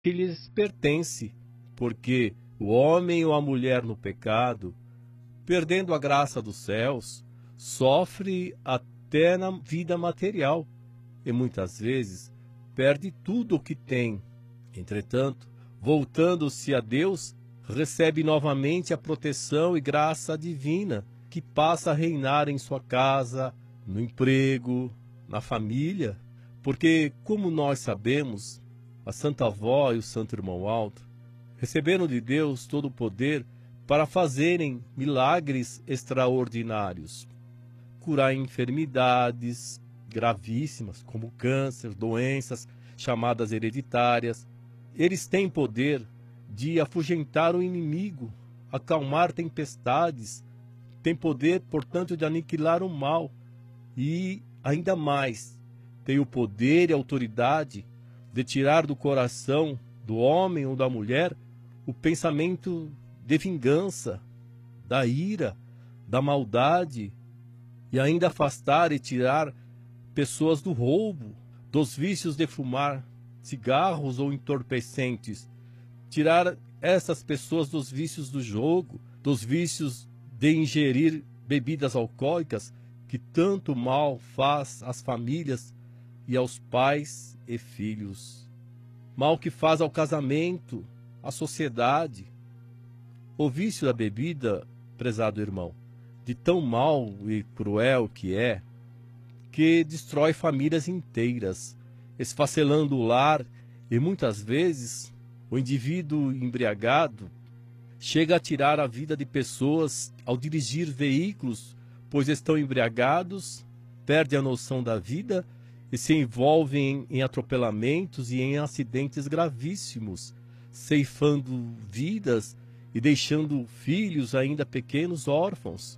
que lhes pertence, porque o homem ou a mulher no pecado, perdendo a graça dos céus, sofre até na vida material e muitas vezes perde tudo o que tem. Entretanto, voltando-se a Deus, recebe novamente a proteção e graça divina que passa a reinar em sua casa, no emprego, na família, porque, como nós sabemos, a Santa Avó e o Santo Irmão Aldo receberam de Deus todo o poder para fazerem milagres extraordinários, curar enfermidades gravíssimas, como câncer, doenças chamadas hereditárias. Eles têm poder de afugentar o inimigo, acalmar tempestades, têm poder, portanto, de aniquilar o mal e, ainda mais, têm o poder e a autoridade de tirar do coração do homem ou da mulher o pensamento de vingança, da ira, da maldade, e ainda afastar e tirar pessoas do roubo, dos vícios de fumar cigarros ou entorpecentes, tirar essas pessoas dos vícios do jogo, dos vícios de ingerir bebidas alcoólicas, que tanto mal faz às famílias e aos pais e filhos. Mal que faz ao casamento, à sociedade. O vício da bebida, prezado irmão, de tão mal e cruel que destrói famílias inteiras, esfacelando o lar, e muitas vezes o indivíduo embriagado chega a tirar a vida de pessoas ao dirigir veículos, pois estão embriagados, perdem a noção da vida e se envolvem em atropelamentos e em acidentes gravíssimos, ceifando vidas e deixando filhos ainda pequenos órfãos.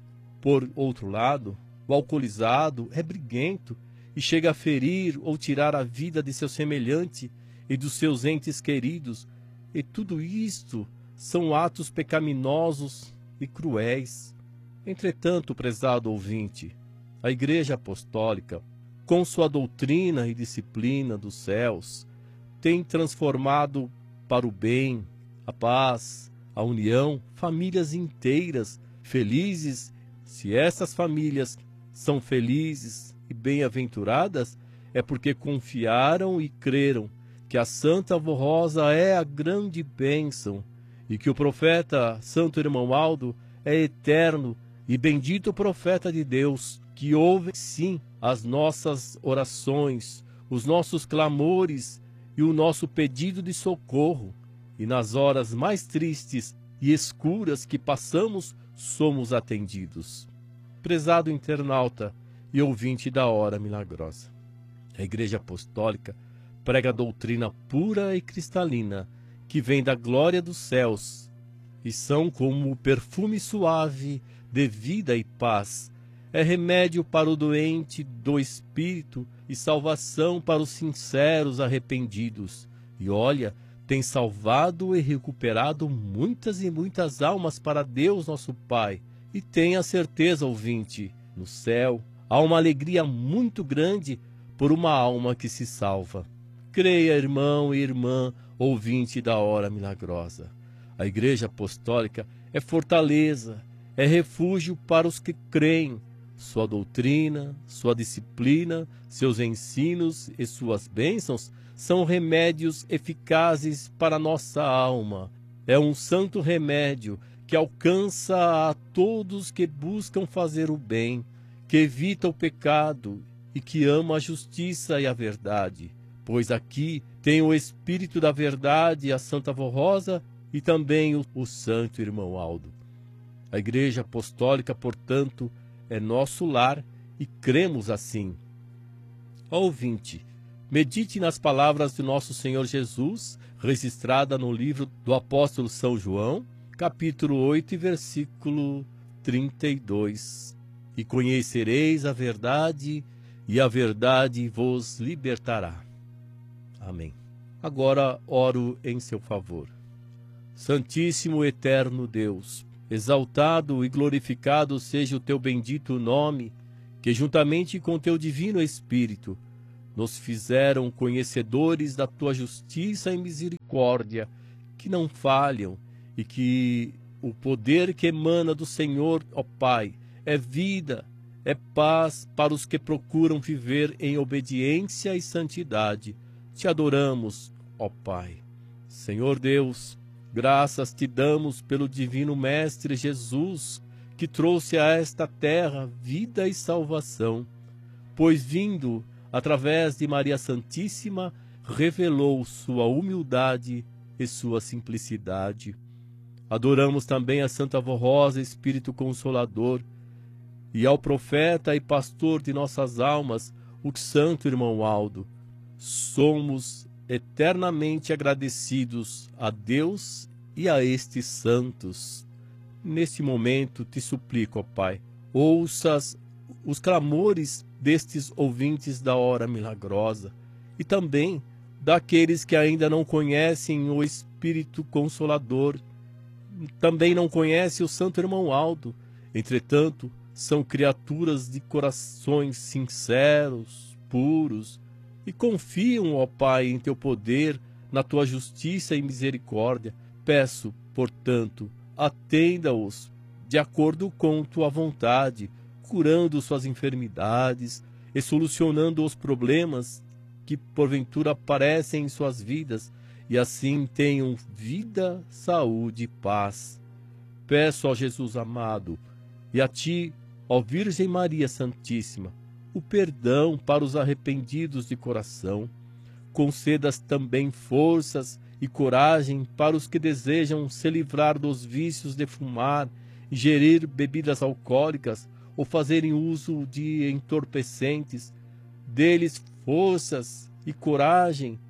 Por outro lado, o alcoolizado é briguento e chega a ferir ou tirar a vida de seu semelhante e dos seus entes queridos, e tudo isto são atos pecaminosos e cruéis. Entretanto, prezado ouvinte, a Igreja Apostólica, com sua doutrina e disciplina dos céus, tem transformado para o bem, a paz, a união, famílias inteiras, felizes. Se essas famílias são felizes e bem-aventuradas, é porque confiaram e creram que a Santa Avó Rosa é a grande bênção e que o profeta Santo Irmão Aldo é eterno e bendito profeta de Deus, que ouve sim as nossas orações, os nossos clamores e o nosso pedido de socorro, e nas horas mais tristes e escuras que passamos, somos atendidos. Prezado internauta e ouvinte da Hora Milagrosa, a Igreja Apostólica prega a doutrina pura e cristalina que vem da glória dos céus e são como o perfume suave de vida e paz. É remédio para o doente do espírito e salvação para os sinceros arrependidos. E olha, tem salvado e recuperado muitas e muitas almas para Deus nosso Pai. E tenha certeza, ouvinte, no céu há uma alegria muito grande por uma alma que se salva. Creia, irmão e irmã, ouvinte da Hora Milagrosa. A Igreja Apostólica é fortaleza, é refúgio para os que creem. Sua doutrina, sua disciplina, seus ensinos e suas bênçãos são remédios eficazes para a nossa alma. É um santo remédio que alcança a todos que buscam fazer o bem, que evita o pecado e que ama a justiça e a verdade. Pois aqui tem o Espírito da Verdade, a Santa Avó Rosa, e também o Santo Irmão Aldo. A Igreja Apostólica, portanto, é nosso lar e cremos assim. Ó ouvinte, medite nas palavras de nosso Senhor Jesus, registrada no livro do apóstolo São João, capítulo 8, versículo 32. E conhecereis a verdade, e a verdade vos libertará. Amém. Agora oro em seu favor. Santíssimo e eterno Deus, exaltado e glorificado seja o teu bendito nome, que juntamente com teu divino Espírito nos fizeram conhecedores da tua justiça e misericórdia, que não falham, e que o poder que emana do Senhor, ó Pai, é vida, é paz para os que procuram viver em obediência e santidade. Te adoramos, ó Pai. Senhor Deus, graças te damos pelo divino Mestre Jesus, que trouxe a esta terra vida e salvação, pois vindo através de Maria Santíssima, revelou sua humildade e sua simplicidade. Adoramos também a Santa Avó Rosa, Espírito Consolador, e ao profeta e pastor de nossas almas, o Santo Irmão Aldo. Somos eternamente agradecidos a Deus e a estes santos. Neste momento te suplico, ó Pai, ouças os clamores destes ouvintes da hora milagrosa e também daqueles que ainda não conhecem o Espírito Consolador, também não conhecem o Santo Irmão Aldo. Entretanto, são criaturas de corações sinceros, puros, e confiam, ó Pai, em teu poder, na tua justiça e misericórdia. Peço, portanto, atenda-os de acordo com tua vontade, curando suas enfermidades e solucionando os problemas que porventura aparecem em suas vidas, e assim tenham vida, saúde e paz. Peço ao Jesus amado e a ti, ó Virgem Maria Santíssima, o perdão para os arrependidos de coração. Concedas também forças e coragem para os que desejam se livrar dos vícios de fumar, ingerir bebidas alcoólicas ou fazerem uso de entorpecentes. Dê-lhes forças e coragem,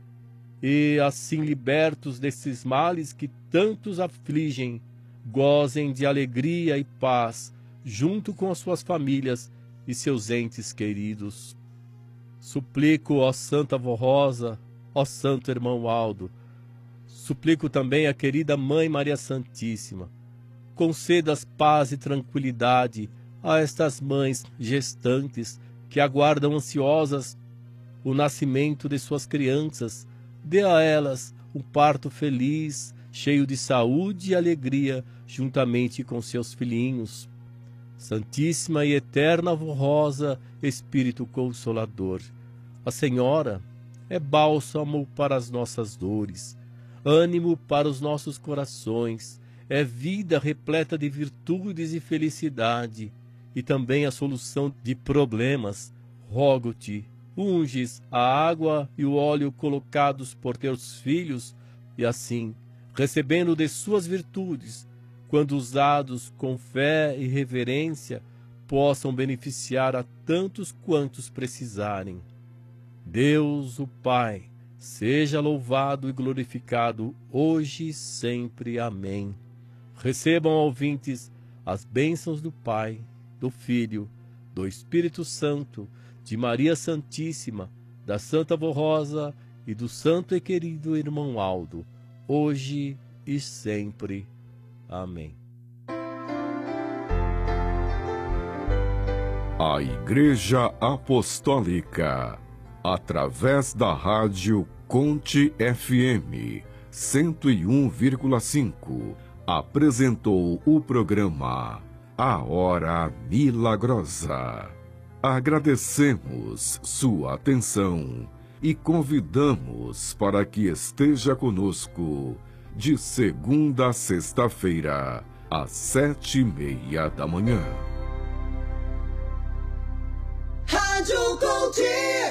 e assim libertos desses males que tantos afligem, gozem de alegria e paz, junto com as suas famílias e seus entes queridos. Suplico, ó Santa Avó Rosa, ó Santo Irmão Aldo, suplico também a querida Mãe Maria Santíssima, concedas paz e tranquilidade a estas mães gestantes que aguardam ansiosas o nascimento de suas crianças. Dê a elas um parto feliz, cheio de saúde e alegria, juntamente com seus filhinhos. Santíssima e eterna Avó Rosa, Espírito Consolador, a Senhora é bálsamo para as nossas dores, ânimo para os nossos corações, é vida repleta de virtudes e felicidade, e também a solução de problemas. Rogo-te, unges a água e o óleo colocados por teus filhos, e assim, recebendo de suas virtudes, quando usados com fé e reverência, possam beneficiar a tantos quantos precisarem. Deus, o Pai, seja louvado e glorificado hoje e sempre. Amém. Recebam, ouvintes, as bênçãos do Pai, do Filho, do Espírito Santo, de Maria Santíssima, da Santa Avó Rosa e do Santo e querido Irmão Aldo, hoje e sempre. Amém. A Igreja Apostólica, através da rádio Conte FM 101,5, apresentou o programa A Hora Milagrosa. Agradecemos sua atenção e convidamos para que esteja conosco de segunda a sexta-feira, às 7:30 da manhã. Rádio Conte!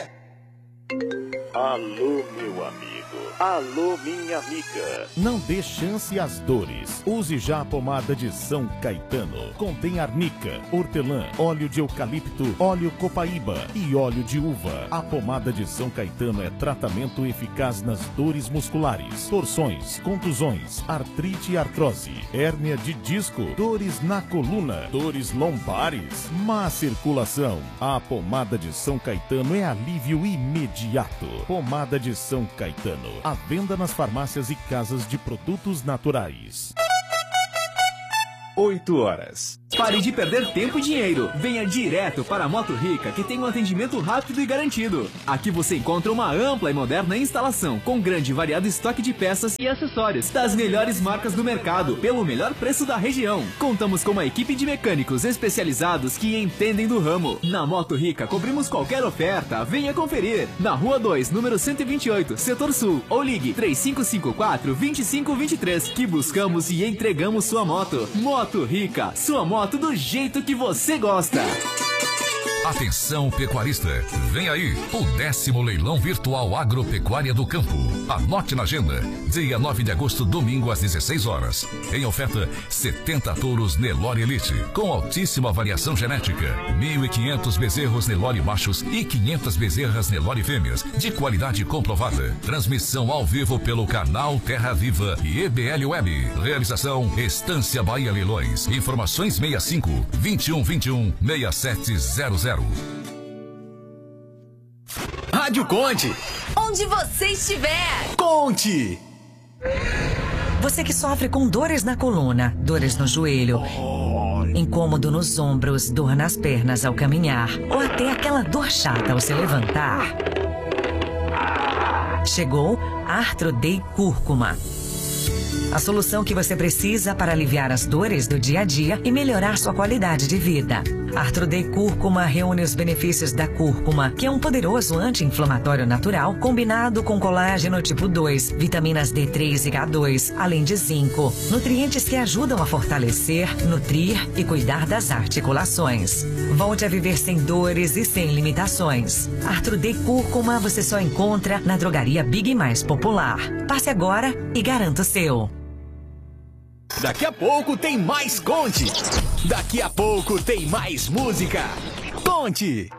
Alô, meu amigo. Alô, minha amiga. Não dê chance às dores. Use já a pomada de São Caetano. Contém arnica, hortelã, óleo de eucalipto, óleo copaíba e óleo de uva. A pomada de São Caetano é tratamento eficaz nas dores musculares, torções, contusões, artrite e artrose, hérnia de disco, dores na coluna, dores lombares, má circulação. A pomada de São Caetano é alívio imediato. Pomada de São Caetano. À venda nas farmácias e casas de produtos naturais. 8 horas. Pare de perder tempo e dinheiro. Venha direto para a Moto Rica, que tem um atendimento rápido e garantido. Aqui você encontra uma ampla e moderna instalação, com grande e variado estoque de peças e acessórios das melhores marcas do mercado, pelo melhor preço da região. Contamos com uma equipe de mecânicos especializados que entendem do ramo. Na Moto Rica, cobrimos qualquer oferta. Venha conferir. Na Rua 2, número 128, Setor Sul. Ou ligue 3554-2523, que buscamos e entregamos sua moto. Moto Rica, sua moto do jeito que você gosta. Atenção pecuarista, vem aí o 10º leilão virtual agropecuária do campo. Anote na agenda, dia 9 de agosto, domingo às 16 horas. Em oferta, 70 touros Nelore Elite, com altíssima variação genética. 1.500 bezerros Nelore machos e 500 bezerras Nelore fêmeas, de qualidade comprovada. Transmissão ao vivo pelo canal Terra Viva e EBL Web. Realização Estância Bahia Leilões. Informações 65-2121-6700. Rádio Conte. Onde você estiver. Conte. Você que sofre com dores na coluna, dores no joelho, incômodo nos ombros, dor nas pernas ao caminhar, ou até aquela dor chata ao se levantar. Chegou Arthro-Day Cúrcuma. A solução que você precisa para aliviar as dores do dia a dia e melhorar sua qualidade de vida. Arthro-Day Cúrcuma reúne os benefícios da cúrcuma, que é um poderoso anti-inflamatório natural, combinado com colágeno tipo 2, vitaminas D3 e K2, além de zinco. Nutrientes que ajudam a fortalecer, nutrir e cuidar das articulações. Volte a viver sem dores e sem limitações. Arthro-Day Cúrcuma você só encontra na drogaria Big Mais Popular. Passe agora e garanta o seu. Daqui a pouco tem mais Conte. Daqui a pouco tem mais música. Conte.